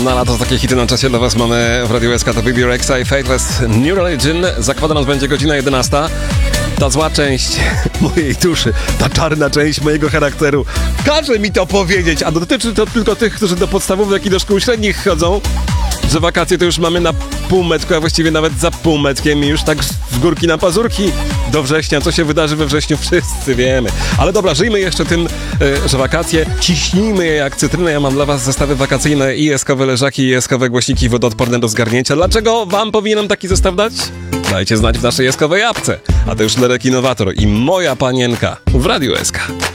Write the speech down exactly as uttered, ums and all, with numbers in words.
Na lato takie hity na czasie dla was mamy w Radiu S K. To Baby Rexha i Faithless New Religion. Zakładam, nas będzie godzina jedenasta. Ta zła część mojej duszy, ta czarna część mojego charakteru każe mi to powiedzieć, a dotyczy to tylko tych, którzy do podstawówek, jak i do szkół średnich chodzą, że wakacje to już mamy na półmetku, a właściwie nawet za półmetkiem i już tak z górki na pazurki do września. Co się wydarzy we wrześniu, wszyscy wiemy. Ale dobra, żyjmy jeszcze tym, yy, że wakacje, ciśnijmy je jak cytrynę. Ja mam dla was zestawy wakacyjne i eskowe leżaki, i eskowe głośniki wodoodporne do zgarnięcia. Dlaczego wam powinienem taki zestaw dać? Dajcie znać w naszej eskowej apce. A to już Lerek Innowator i moja panienka w Radiu S K.